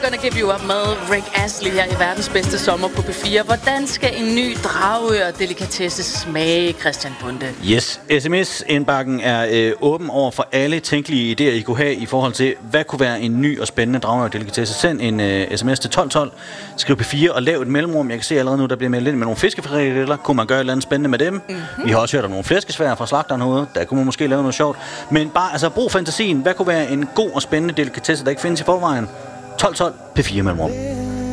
Gonna Give You Up med Rick Astley her i verdens bedste sommer på P4. Hvordan skal en ny Dragør-delikatesse smage, Christian Bonde? Yes, sms-indbakken er åben over for alle tænkelige idéer, I kunne have i forhold til, hvad kunne være en ny og spændende Dragør-delikatesse. Send en sms til 1212, skriv P4 og lav et mellemrum. Jeg kan se allerede nu, der bliver meldt ind med nogle fiskefrikadeller. Kunne man gøre et eller andet spændende med dem? Mm-hmm. Vi har også hørt om nogle flæskesvær fra slagteren herude. Der kunne man måske lave noget sjovt. Men bare altså brug fantasien. Hvad kunne være en god og spændende delikatesse, der ikke findes i forvejen? 1212 P4 mellemrum.